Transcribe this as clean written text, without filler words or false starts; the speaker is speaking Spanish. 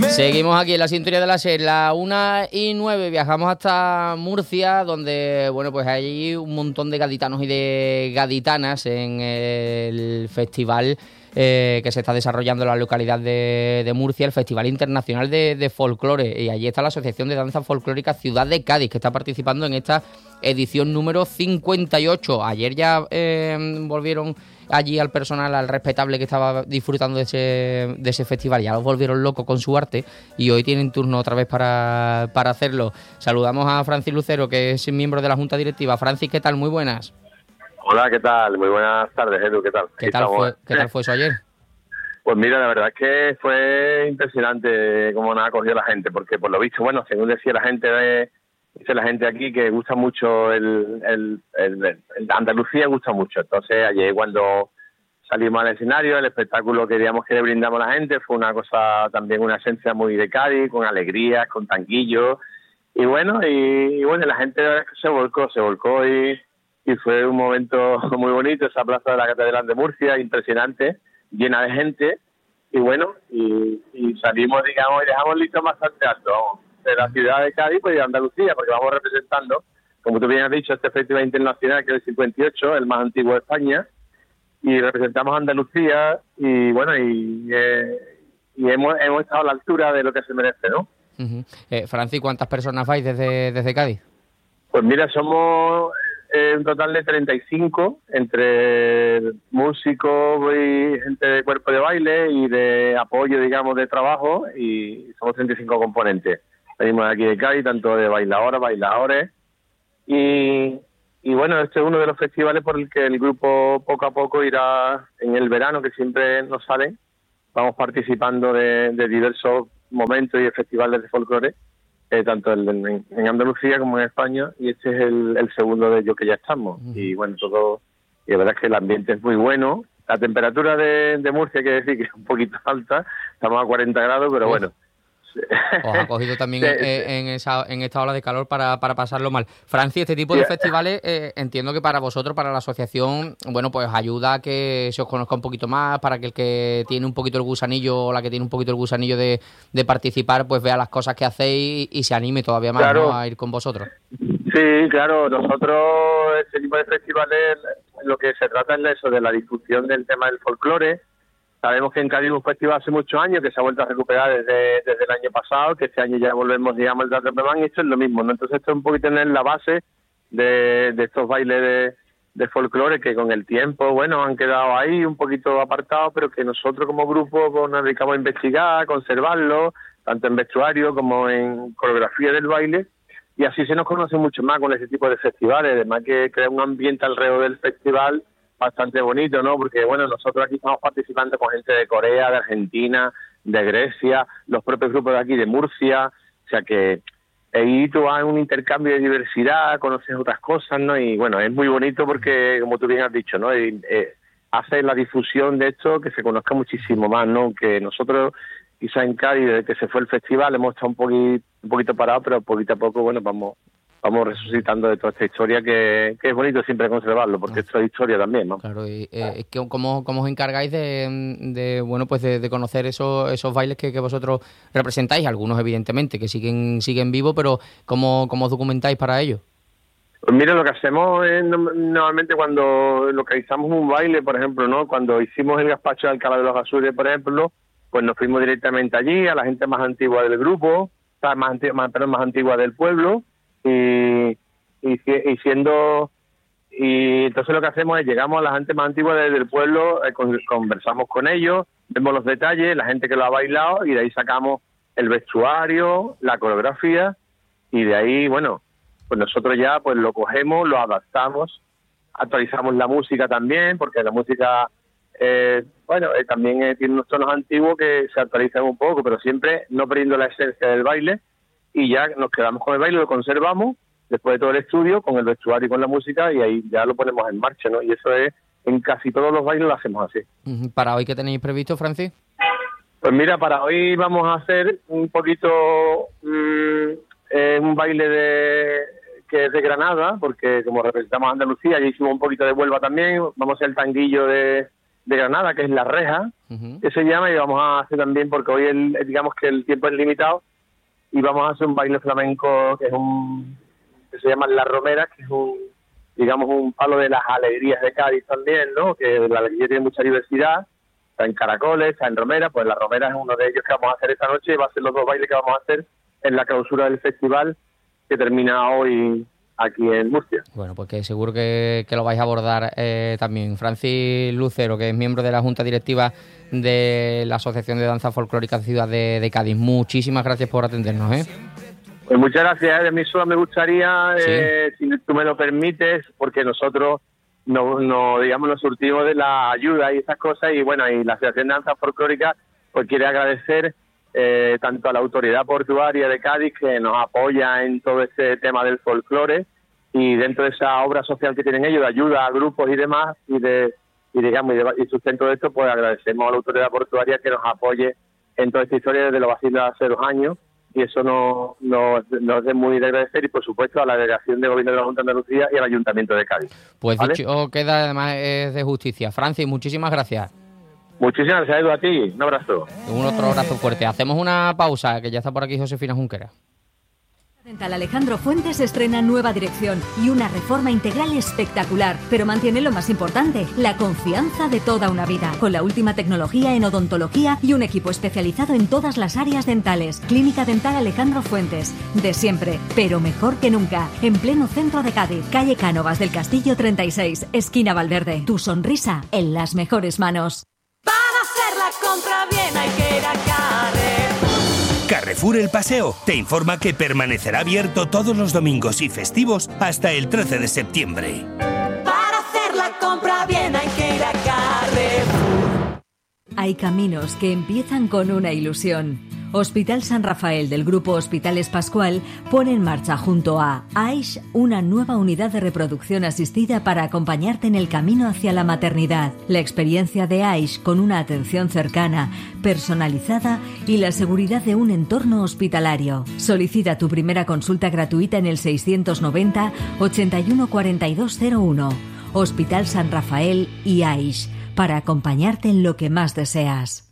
Seguimos aquí en la sintonía de la SER, la 1:09, viajamos hasta Murcia, donde, bueno, pues hay un montón de gaditanos y de gaditanas en el festival que se está desarrollando en la localidad de Murcia, el Festival Internacional de Folclore, y allí está la Asociación de Danza Folclórica Ciudad de Cádiz, que está participando en esta edición número 58. Ayer ya volvieron allí al personal, al respetable que estaba disfrutando de ese festival, ya los volvieron locos con su arte, y hoy tienen turno otra vez para hacerlo. Saludamos a Francis Lucero, que es miembro de la Junta Directiva. Francis, ¿qué tal? Muy buenas. Hola, ¿qué tal? Muy buenas tardes, Edu, ¿qué tal? ¿Qué tal fue eso ayer? Pues mira, la verdad es que fue impresionante cómo nos acogió la gente, porque por lo visto, bueno, según decía la gente, dice la gente aquí que gusta mucho el Andalucía gusta mucho. Entonces ayer cuando salimos al escenario, el espectáculo que queríamos que le brindamos a la gente fue una cosa, también una esencia muy de Cádiz, con alegrías, con tanguillos, y bueno, la gente se volcó y fue un momento muy bonito, esa plaza de la Catedral de Murcia, impresionante, llena de gente, y bueno, y salimos, digamos, y dejamos listo bastante alto, vamos, de la ciudad de Cádiz pues, y de Andalucía, porque vamos representando, como tú bien has dicho, este festival internacional que es el 58, el más antiguo de España, y representamos a Andalucía, y bueno, y hemos estado a la altura de lo que se merece, ¿no? Uh-huh. Francis, ¿cuántas personas vais desde Cádiz? Pues mira, somos un total de 35, entre músicos y gente de cuerpo de baile y de apoyo, digamos, de trabajo, y somos 35 componentes. Venimos de aquí de Cádiz, tanto de bailadoras, bailadores, y bueno, este es uno de los festivales por el que el grupo poco a poco irá, en el verano, que siempre nos sale, vamos participando de diversos momentos y de festivales de folclore, tanto en Andalucía como en España, y este es el segundo de ellos que ya estamos. Uh-huh. Y bueno, y la verdad es que el ambiente es muy bueno. La temperatura de Murcia, hay que decir que es un poquito alta, estamos a 40 grados, pero bueno. Os ha cogido también en esta ola de calor para pasarlo mal. Francis, este tipo de festivales, entiendo que para vosotros, para la asociación, bueno, pues ayuda a que se os conozca un poquito más, para que el que tiene un poquito el gusanillo o la que tiene un poquito el gusanillo de participar, pues vea las cosas que hacéis y se anime todavía más, claro, ¿no?, a ir con vosotros. Sí, claro, nosotros, este tipo de festivales, lo que se trata es eso, de la difusión del tema del folclore. Sabemos que en Cádiz un festival hace muchos años que se ha vuelto a recuperar desde el año pasado, que este año ya volvemos, digamos, al Teatro Pemán, y esto es lo mismo, ¿no? Entonces esto es un poquito en la base de estos bailes de folclore que con el tiempo, bueno, han quedado ahí un poquito apartados, pero que nosotros como grupo pues, nos dedicamos a investigar, a conservarlo, tanto en vestuario como en coreografía del baile, y así se nos conoce mucho más con ese tipo de festivales, además que crea un ambiente alrededor del festival bastante bonito, ¿no? Porque, bueno, nosotros aquí estamos participando con gente de Corea, de Argentina, de Grecia, los propios grupos de aquí de Murcia, o sea que ahí tú vas en un intercambio de diversidad, conoces otras cosas, ¿no? Y, bueno, es muy bonito porque, como tú bien has dicho, ¿no? Hace la difusión de esto que se conozca muchísimo más, ¿no? Que nosotros, quizá en Cádiz, desde que se fue el festival, hemos estado un poquito parados, pero poquito a poco, bueno, vamos resucitando de toda esta historia que es bonito siempre conservarlo, porque esto es historia también, ¿no? Claro, y ¿cómo os encargáis de bueno, pues de conocer esos bailes que vosotros representáis? Algunos, evidentemente, que siguen vivos, pero ¿cómo os documentáis para ello? Pues mira, lo que hacemos es normalmente cuando localizamos un baile, por ejemplo, ¿no? Cuando hicimos el gazpacho de Alcalá de los Azures, por ejemplo, pues nos fuimos directamente allí, a la gente más antigua del grupo, más antigua del pueblo, y entonces lo que hacemos es llegamos a la gente más antigua del pueblo, conversamos con ellos, vemos los detalles, la gente que lo ha bailado, y de ahí sacamos el vestuario, la coreografía, y de ahí, bueno, pues nosotros ya pues lo cogemos, lo actualizamos la música también, porque la música también tiene unos tonos antiguos que se actualizan un poco, pero siempre no perdiendo la esencia del baile, y ya nos quedamos con el baile, lo conservamos después de todo el estudio, con el vestuario y con la música, y ahí ya lo ponemos en marcha, ¿no? Y eso es, en casi todos los bailes lo hacemos así. ¿Para hoy qué tenéis previsto, Francis? Pues mira, para hoy vamos a hacer un poquito un baile que es de Granada, porque como representamos a Andalucía, ya hicimos un poquito de Huelva también, vamos a hacer el tanguillo de Granada, que es La Reja, que se llama, y vamos a hacer también, porque hoy digamos que el tiempo es limitado, y vamos a hacer un baile flamenco que se llama La Romera, que es un palo de las alegrías de Cádiz también, ¿no? Que la alegría tiene mucha diversidad, está en Caracoles, está en Romera, pues La Romera es uno de ellos que vamos a hacer esta noche, y va a ser los 2 bailes que vamos a hacer en la clausura del festival, que termina hoy aquí en Murcia. Bueno, pues que seguro que lo vais a abordar también. Francis Lucero, que es miembro de la Junta Directiva de la Asociación de Danza Folclórica Ciudad de Cádiz. Muchísimas gracias por atendernos, Pues muchas gracias. A mí solo me gustaría, si tú me lo permites, porque nosotros nos surtimos de la ayuda y esas cosas, y bueno, y la Asociación de Danza Folclórica pues quiere agradecer tanto a la autoridad portuaria de Cádiz, que nos apoya en todo este tema del folclore, y dentro de esa obra social que tienen ellos de ayuda a grupos y demás, y sustento de esto, pues agradecemos a la autoridad portuaria que nos apoye en toda esta historia desde los vacilos de hace 2 años, y eso nos es muy de agradecer, y por supuesto a la delegación de gobierno de la Junta de Andalucía y al Ayuntamiento de Cádiz. Pues ¿vale? Dicho queda, además es de justicia. Francis, muchísimas gracias. Muchísimas gracias, Edu, a ti. Un abrazo. Un otro abrazo fuerte. Hacemos una pausa, que ya está por aquí Josefina Junquera. Dental Alejandro Fuentes estrena nueva dirección y una reforma integral espectacular, pero mantiene lo más importante, la confianza de toda una vida, con la última tecnología en odontología y un equipo especializado en todas las áreas dentales. Clínica Dental Alejandro Fuentes, de siempre, pero mejor que nunca, en pleno centro de Cádiz, calle Cánovas del Castillo 36, esquina Valverde. Tu sonrisa en las mejores manos. Para hacer la compra bien hay que ir a Carrefour. Carrefour El Paseo te informa que permanecerá abierto todos los domingos y festivos hasta el 13 de septiembre. Para hacer la compra bien hay que ir a Carrefour. Hay caminos que empiezan con una ilusión. Hospital San Rafael del Grupo Hospitales Pascual pone en marcha junto a AISH una nueva unidad de reproducción asistida para acompañarte en el camino hacia la maternidad. La experiencia de AISH con una atención cercana, personalizada y la seguridad de un entorno hospitalario. Solicita tu primera consulta gratuita en el 690 81 4201. Hospital San Rafael y AISH, para acompañarte en lo que más deseas.